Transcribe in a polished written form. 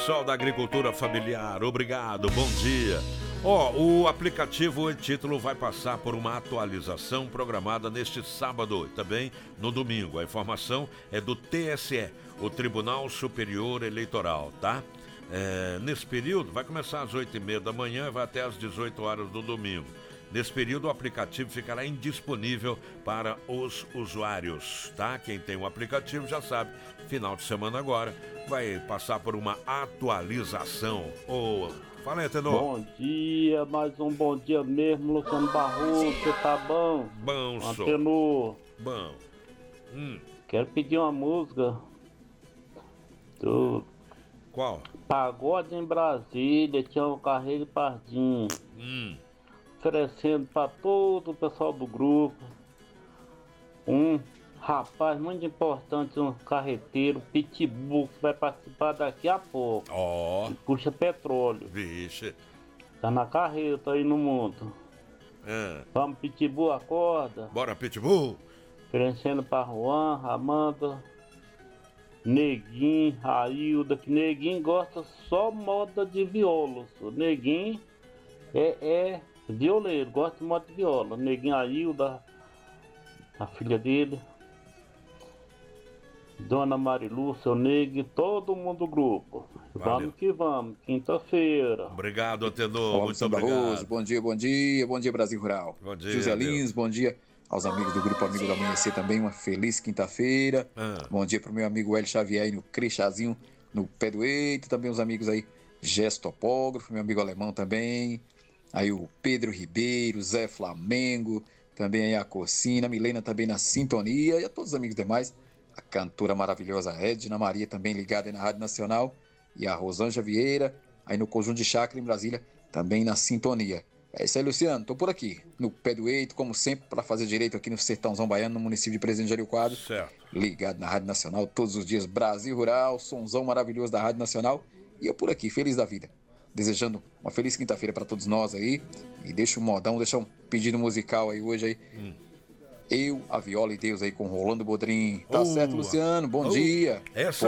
pessoal da agricultura familiar, obrigado, bom dia. O aplicativo O Título vai passar por uma atualização programada neste sábado e também no domingo. A informação é do TSE, o Tribunal Superior Eleitoral, tá? Nesse período, vai começar às 8h30 da manhã e vai até às 18 horas do domingo. Nesse período, o aplicativo ficará indisponível para os usuários, tá? Quem tem o aplicativo já sabe, final de semana agora vai passar por uma atualização. Fala aí, Tenor. Bom dia, mais um bom dia mesmo, Luciano Barroso, você tá bom? Bom, sou. Tenor. Bom. Quero pedir uma música do... Qual? Pagode em Brasília, Tião Carreiro e Pardinho. Oferecendo para todo o pessoal do grupo um rapaz muito importante, um carreteiro, Pitbull, que vai participar daqui a pouco. Que puxa petróleo. Vixe. Tá na carreira, tá aí no mundo. Vamos, Pitbull, acorda. Bora, Pitbull. Oferecendo para Juan, Amanda, Neguinho, Railda, que Neguinho gosta só moda de viola. Neguinho é violeiro, gosta de moda de viola. Neguinho, Ailda, a filha dele, Dona Marilu, seu Negue, todo mundo do grupo. Valeu. Vamos que vamos, quinta-feira. Obrigado, Antenor. Olá, Muito obrigado. Barroso. Bom dia, bom dia. Bom dia, Brasil Rural. Bom dia, José Deus. Lins, bom dia aos amigos do Grupo Amigo do Amanhecer também. Uma feliz quinta-feira. Bom dia pro meu amigo Hélio Xavier aí no Crechazinho, no Pé do Eito. Também os amigos aí, Gesto Topógrafo, meu amigo alemão também. Aí o Pedro Ribeiro, Zé Flamengo, também aí a Cocina, a Milena também na sintonia. E a todos os amigos demais. A cantora maravilhosa Edna Maria também ligada aí na Rádio Nacional. E a Rosângela Vieira, aí no Conjunto de Chácara em Brasília, também na sintonia. É isso aí, Luciano, tô por aqui, no Pé do Eito, como sempre, para fazer direito aqui no Sertãozão Baiano, no município de Presidente Jânio Quadro. Certo. Ligado na Rádio Nacional, todos os dias, Brasil Rural, sonzão maravilhoso da Rádio Nacional. E eu por aqui, feliz da vida. Desejando uma feliz quinta-feira para todos nós aí. E deixa um modão, deixa um pedido musical aí hoje aí. Eu, a Viola e Deus aí com Rolando Bodrim. Tá certo, Luciano? Bom dia. Essa